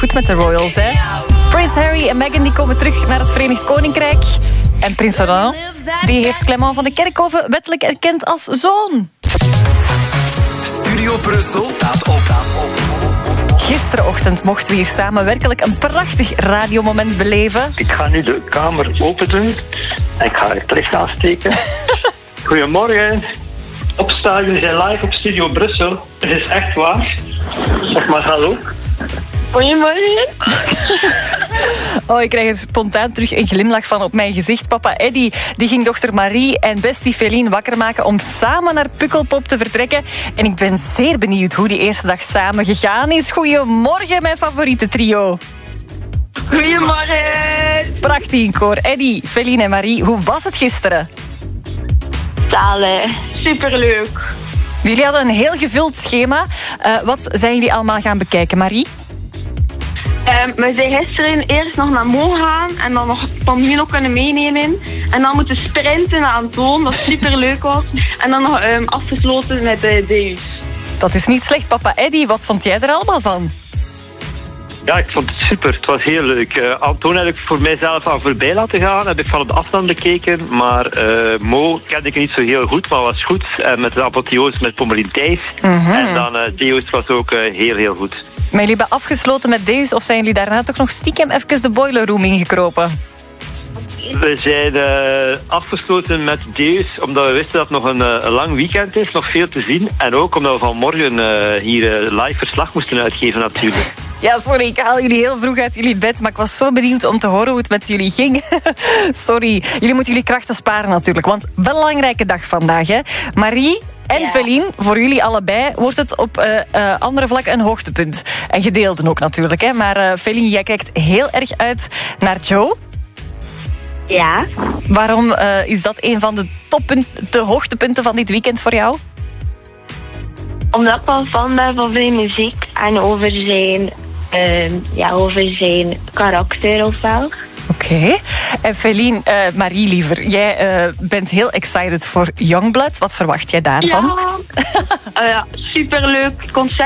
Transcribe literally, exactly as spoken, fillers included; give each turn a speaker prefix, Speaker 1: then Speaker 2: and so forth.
Speaker 1: goed met de Royals, hè? Prince Harry en Meghan die komen terug naar het Verenigd Koninkrijk. En Prins Laurent, die heeft Clement van de Kerkhoven wettelijk erkend als zoon.
Speaker 2: Studio Brussel staat op.
Speaker 1: Gisterenochtend mochten we hier samen werkelijk een prachtig radiomoment beleven.
Speaker 3: Ik ga nu de kamer open doen en ik ga het licht aansteken. Goedemorgen. Opstaan, jullie zijn live op Studio Brussel. Het is echt waar. Zeg maar hallo.
Speaker 4: Goedemorgen.
Speaker 1: Oh, ik krijg er spontaan terug een glimlach van op mijn gezicht. Papa Eddy die ging dochter Marie en bestie Feline wakker maken om samen naar Pukkelpop te vertrekken. En ik ben zeer benieuwd hoe die eerste dag samen gegaan is. Goedemorgen, mijn favoriete trio.
Speaker 4: Goedemorgen.
Speaker 1: Prachtig in koor. Eddy, Feline en Marie, hoe was het gisteren?
Speaker 4: Talen. Superleuk.
Speaker 1: Jullie hadden een heel gevuld schema. Uh, wat zijn jullie allemaal gaan bekijken, Marie?
Speaker 4: Um, we zijn gisteren eerst nog naar Mo gaan en dan nog familie nog kunnen meenemen. En dan moeten sprinten naar Antoon, dat superleuk was. En dan nog um, afgesloten met de Deus.
Speaker 1: Dat is niet slecht, papa Eddy. Wat vond jij er allemaal van?
Speaker 3: Ja, ik vond het super. Het was heel leuk. Uh, Antoon heb ik voor mijzelf aan voorbij laten gaan. Heb ik van op de afstand bekeken. Maar uh, Mo kende ik niet zo heel goed, maar was goed. En met de apotheose met Pommelien Thijs. Mm-hmm. En dan uh, Deus was ook uh, heel, heel goed.
Speaker 1: Maar jullie hebben afgesloten met deze, of zijn jullie daarna toch nog stiekem even de boiler room ingekropen?
Speaker 3: We zijn uh, afgesloten met Deus, omdat we wisten dat het nog een, uh, een lang weekend is, nog veel te zien. En ook omdat we vanmorgen uh, hier uh, live verslag moesten uitgeven natuurlijk.
Speaker 1: Ja, sorry, ik haal jullie heel vroeg uit jullie bed, maar ik was zo benieuwd om te horen hoe het met jullie ging. Sorry, jullie moeten jullie krachten sparen natuurlijk, want belangrijke dag vandaag, hè. Marie en ja. Feline, voor jullie allebei wordt het op uh, uh, andere vlakken een hoogtepunt. En gedeelden ook natuurlijk, hè. Maar uh, Feline, jij kijkt heel erg uit naar Joe.
Speaker 4: Ja.
Speaker 1: Waarom uh, is dat een van de toppunten, de hoogtepunten van dit weekend voor jou?
Speaker 4: Omdat ik wel fan ben van zijn muziek en over zijn, uh, ja, over zijn karakter of wel.
Speaker 1: Oké. Okay. En Feline, uh, Marie liever, jij uh, bent heel excited voor Youngblood. Wat verwacht jij daarvan?
Speaker 4: Ja, uh, ja superleuk concert.